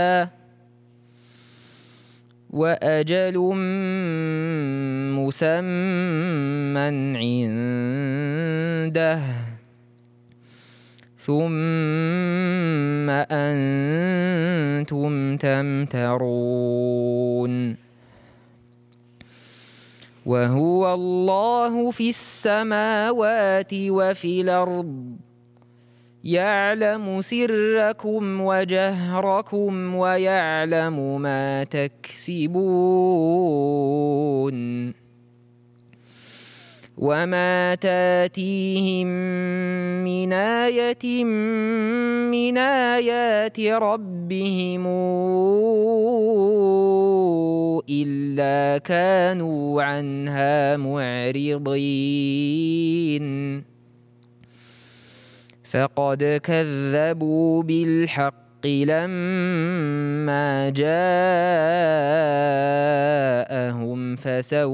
وأجل مسمى عنده ثم أنتم تمترون. وهو الله في السماوات وفي الأرض يعلم سركم وجهركم ويعلم ما تكسبون. وما تاتيهم من آية من آيات ربهم إلا كانوا عنها معرضين. فقد كذبوا بالحق لما جاءهم